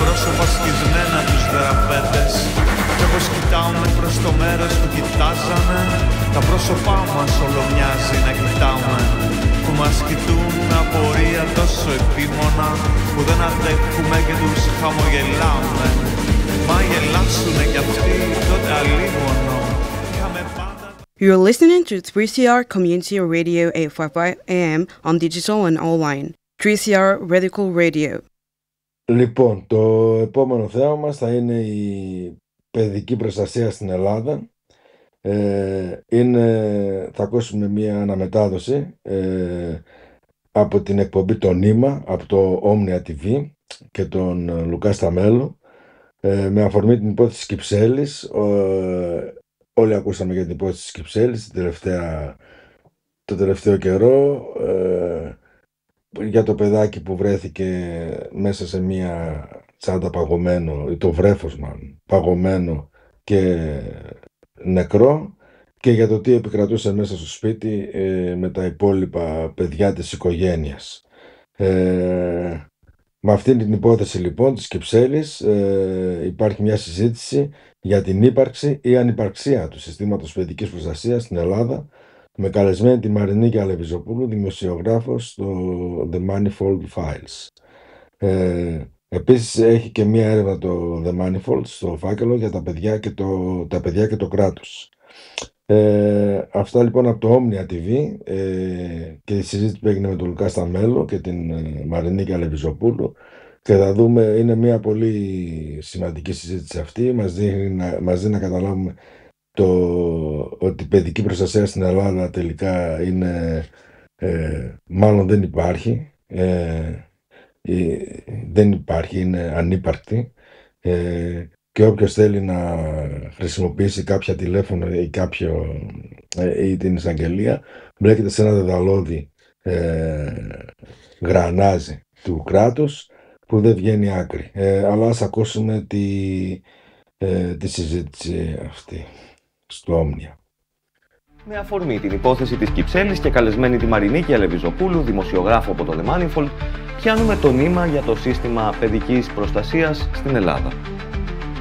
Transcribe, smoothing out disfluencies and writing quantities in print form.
πρόσωπα σκισμένα τους δραπέτες. Κι όπως κοιτάουμε προς το μέρος που κοιτάζανε, τα πρόσωπά μας όλο μοιάζει να κοιτάμε, που μας κοιτούν με απορία τόσο επίμονα, που δεν αντέχουμε και τους χαμογελάμε. Μα γελάσουνε κι αυτοί τότε αλίμονο. You're listening to 3CR Community Radio 855 AM on digital and online. 3CR Radical Radio. Λοιπόν, το επόμενο θέμα μας θα είναι η παιδική προστασία στην Ελλάδα. Θα ακούσουμε μία αναμετάδοση από την εκπομπή «Το Νήμα» από το Omnia TV και τον Λουκά Σταμέλου με αφορμή την υπόθεση της Κυψέλης. Όλοι ακούσαμε για την υπόθεση της Κυψέλης το τελευταίο καιρό, για το παιδάκι που βρέθηκε μέσα σε μία τσάντα παγωμένο, ή το βρέφος μάλλον, παγωμένο και νεκρό, και για το τι επικρατούσε μέσα στο σπίτι με τα υπόλοιπα παιδιά της οικογένειας. Με αυτήν την υπόθεση λοιπόν της Κυψέλης υπάρχει μια συζήτηση για την ύπαρξη ή ανυπαρξία του συστήματος παιδικής προστασίας στην Ελλάδα, με καλεσμένη τη Μαρινίκη Αλεβιζοπούλου, δημοσιογράφος στο The Manifold Files. Επίσης έχει και μία έρευνα το The Manifold στο φάκελο για τα παιδιά και το κράτος. Αυτά λοιπόν από το Omnia TV και η συζήτηση που έγινε με τον Λουκά Σταμέλο και την Μαρινίκη Αλεβιζοπούλου, και θα δούμε, είναι μια πολύ σημαντική συζήτηση αυτή, μας δίνει να καταλάβουμε ότι η παιδική προστασία στην Ελλάδα τελικά είναι, μάλλον δεν υπάρχει, είναι ανύπαρκτη, και όποιος θέλει να χρησιμοποιήσει κάποια τηλέφωνο ή την εισαγγελία, μπλέκεται σε ένα δεδαλώδη γρανάζι του κράτους που δεν βγαίνει άκρη. Αλλά ας ακούσουμε τη συζήτηση αυτή στο Όμνια. Με αφορμή την υπόθεση της Κυψέλης και καλεσμένη τη Μαρινίκη Αλεβιζοπούλου, δημοσιογράφο από το The Manifold, πιάνουμε το νήμα για το σύστημα παιδικής προστασίας στην Ελλάδα.